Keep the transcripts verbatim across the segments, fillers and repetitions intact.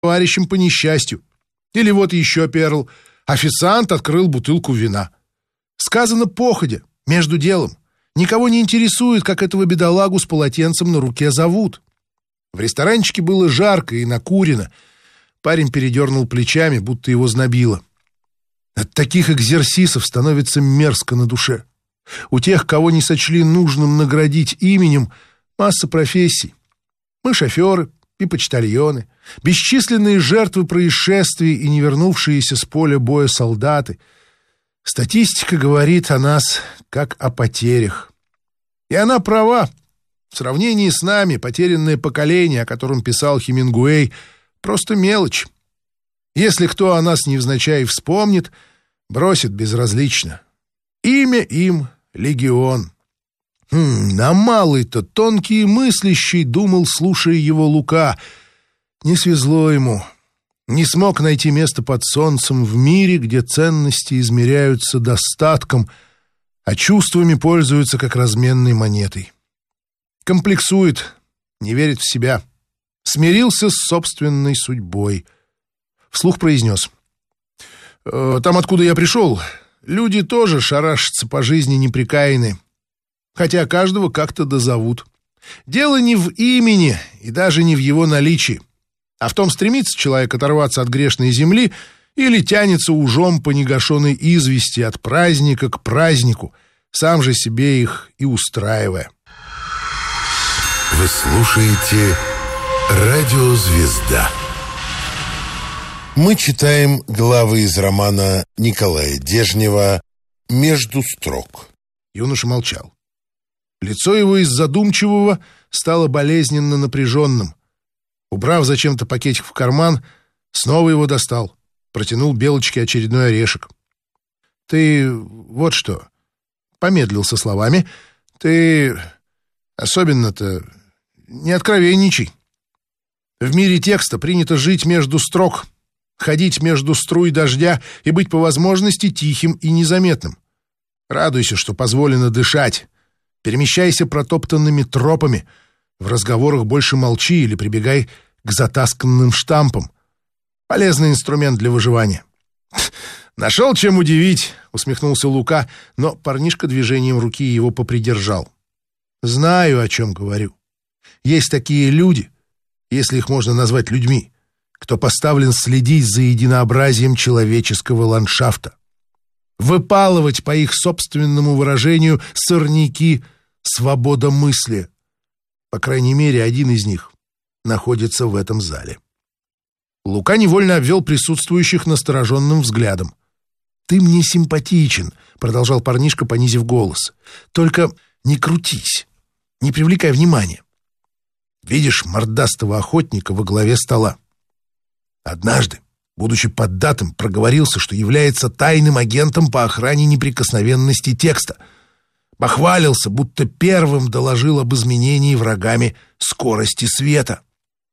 товарищем по несчастью. Или вот еще перл. Официант открыл бутылку вина. Сказано походя, между делом. Никого не интересует, как этого бедолагу с полотенцем на руке зовут. В ресторанчике было жарко и накурено. Парень передернул плечами, будто его знобило. От таких экзерсисов становится мерзко на душе. У тех, кого не сочли нужным наградить именем, масса профессий. Мы шоферы и почтальоны, бесчисленные жертвы происшествий и не вернувшиеся с поля боя солдаты. Статистика говорит о нас как о потерях. И она права. В сравнении с нами потерянное поколение, о котором писал Хемингуэй, просто мелочь. Если кто о нас невзначай вспомнит, бросит безразлично. Имя им — легион. Хм, на малый-то тонкий и мыслящий, думал, слушая его Лука. Не свезло ему. Не смог найти место под солнцем в мире, где ценности измеряются достатком, а чувствами пользуются как разменной монетой. Комплексует, не верит в себя. Смирился с собственной судьбой. Вслух произнес. «Э, там, откуда я пришел, люди тоже шарашатся по жизни неприкаянны. Хотя каждого как-то дозовут. Дело не в имени и даже не в его наличии, а в том, стремится человек оторваться от грешной земли или тянется ужом по негашенной извести от праздника к празднику, сам же себе их и устраивая». Вы слушаете «Радио Звезда». Мы читаем главы из романа Николая Дежнева «Между строк». Юноша молчал. Лицо его из задумчивого стало болезненно напряженным. Убрав зачем-то пакетик в карман, снова его достал. Протянул Белочке очередной орешек. «Ты вот что...» Помедлил со словами. «Ты особенно-то не откровенничай. В мире текста принято жить между строк, ходить между струй дождя и быть по возможности тихим и незаметным. Радуйся, что позволено дышать. Перемещайся протоптанными тропами. В разговорах больше молчи или прибегай к затасканным штампам. Полезный инструмент для выживания». «Нашел, чем удивить», — усмехнулся Лука, но парнишка движением руки его попридержал. «Знаю, о чем говорю. Есть такие люди, если их можно назвать людьми, кто поставлен следить за единообразием человеческого ландшафта. Выпалывать, по их собственному выражению, сорняки свободомыслия. По крайней мере, один из них находится в этом зале». Лука невольно обвел присутствующих настороженным взглядом. «Ты мне симпатичен», — продолжал парнишка, понизив голос. «Только не крутись, не привлекай внимания. Видишь мордастого охотника во главе стола? Однажды, будучи поддатым, проговорился, что является тайным агентом по охране неприкосновенности текста. Похвалился, будто первым доложил об изменении врагами скорости света».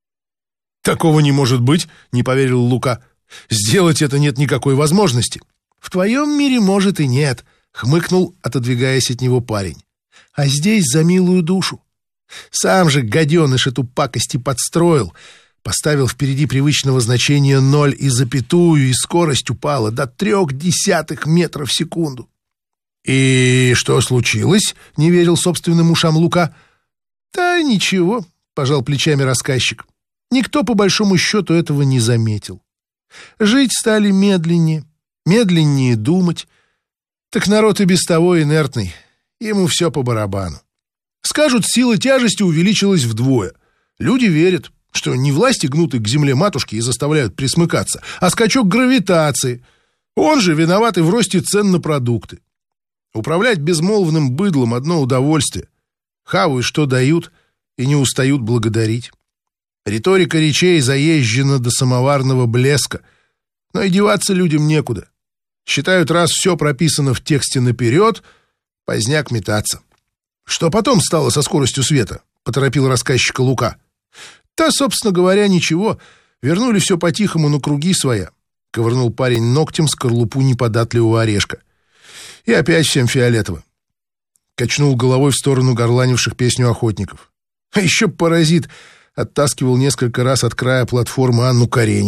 «Такого не может быть», — не поверил Лука. «Сделать это нет никакой возможности». «В твоем мире, может, и нет», — хмыкнул, отодвигаясь от него парень. «А здесь за милую душу. Сам же гаденыш эту пакость и подстроил. Поставил впереди привычного значения ноль и запятую, и скорость упала до трех десятых метров в секунду». «И что случилось?» — не верил собственным ушам Лука. «Да ничего», — пожал плечами рассказчик. «Никто, по большому счету, этого не заметил. Жить стали медленнее, медленнее думать. Так народ и без того инертный, ему все по барабану. Скажут, сила тяжести увеличилась вдвое. Люди верят, что не власти гнуты к земле матушки и заставляют присмыкаться, а скачок гравитации. Он же виноват и в росте цен на продукты. Управлять безмолвным быдлом — одно удовольствие. Хавают, что дают, и не устают благодарить. Риторика речей заезжена до самоварного блеска, но и деваться людям некуда. Считают, раз все прописано в тексте наперед, поздняк метаться». «Что потом стало со скоростью света?» — поторопил рассказчика Лука. «Да, собственно говоря, ничего. Вернули все по-тихому на круги своя», — ковырнул парень ногтем скорлупу неподатливого орешка. «И опять всем фиолетово». Качнул головой в сторону горланивших песню охотников. «А еще паразит оттаскивал несколько раз от края платформы Анну Каренину.